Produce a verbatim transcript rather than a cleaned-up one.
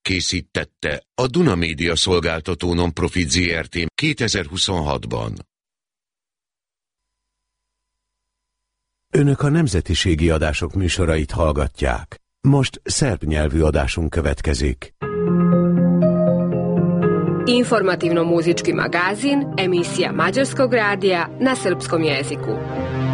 készítette a Duna Média Szolgáltató Nonprofit zé er té kétezer-huszonhatban. Önök a nemzetiségi adások műsorait hallgatják. Most szerb nyelvű adásunk következik. Informativno-muzički magazin, emisija Mađarskog radija na srpskom jeziku.